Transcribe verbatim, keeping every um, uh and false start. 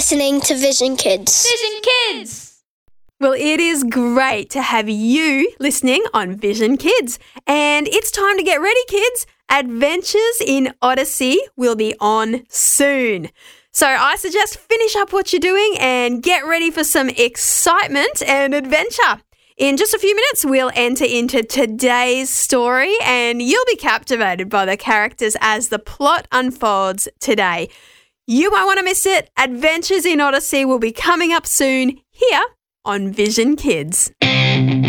listening to Vision Kids. Vision Kids! Well, it is great to have you listening on Vision Kids. And it's time to get ready, kids. Adventures in Odyssey will be on soon. So I suggest finish up what you're doing and get ready for some excitement and adventure. In just a few minutes, we'll enter into today's story and you'll be captivated by the characters as the plot unfolds today. You won't want to miss it. Adventures in Odyssey will be coming up soon here on Vision Kids.